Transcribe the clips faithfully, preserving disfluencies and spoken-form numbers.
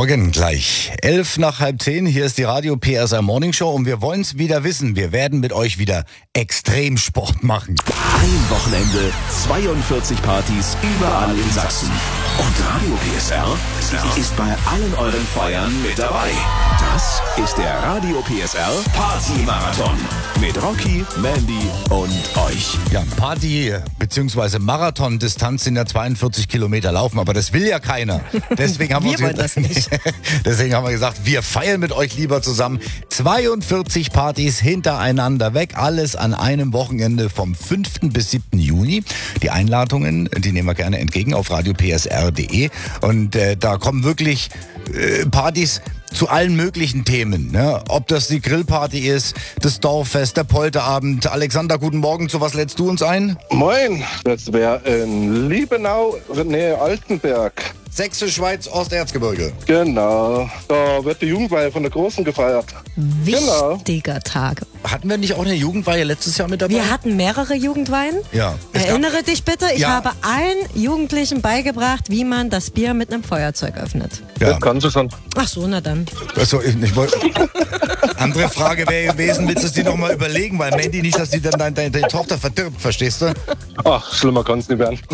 Morgen gleich. Elf nach halb zehn, hier ist die Radio P S R Morning Show und wir wollen es wieder wissen. Wir werden mit euch wieder Extremsport machen. Ein Wochenende, zweiundvierzig Partys überall in Sachsen. Und Radio P S R ist bei allen euren Feiern mit dabei. Das ist der Radio P S R Party-Marathon mit Rocky, Mandy und euch. Ja, Party bzw. Marathon-Distanz sind ja zweiundvierzig Kilometer laufen, aber das will ja keiner. Deswegen haben wir, wir uns das nicht. Deswegen haben wir gesagt, wir feiern mit euch lieber zusammen. zweiundvierzig Partys hintereinander weg, alles an einem Wochenende vom fünften bis siebten Juni. Die Einladungen, die nehmen wir gerne entgegen auf radio p s r punkt d e und äh, da kommen wirklich äh, Partys zu allen möglichen Themen, ne? Ob das die Grillparty ist, das Dorffest, der Polterabend. Alexander, guten Morgen, zu was lädst du uns ein? Moin, das wäre in Liebenau, Nähe Altenberg. Sächsische Schweiz, Osterzgebirge. Genau, da wird die Jugendweihe von der Großen gefeiert. Wichtiger Tag. Hatten wir nicht auch eine Jugendweihe letztes Jahr mit dabei? Wir hatten mehrere Jugendweihen. Ja. Es Erinnere dich bitte, ich Ja. habe allen Jugendlichen beigebracht, wie man das Bier mit einem Feuerzeug öffnet. Ja. Das kann so sein. Ach so, na dann. Achso, ich, ich wollte. Andere Frage wäre gewesen, willst du es dir noch mal überlegen, weil Mandy nicht, dass die dann deine, deine, deine Tochter verdirbt, verstehst du? Ach, schlimmer kann es nicht werden.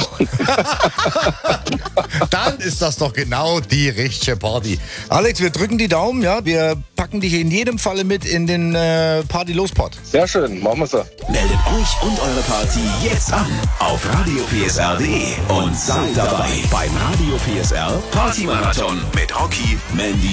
Dann ist das doch genau die richtige Party. Alex, wir drücken die Daumen, ja, wir packen dich in jedem Falle mit in den äh, Party-Los-Pod. Sehr schön, machen wir so. Meldet euch und eure Party jetzt an auf radio p s r punkt d e und seid dabei beim Radio P S R Party-Marathon mit Rocky, Mandy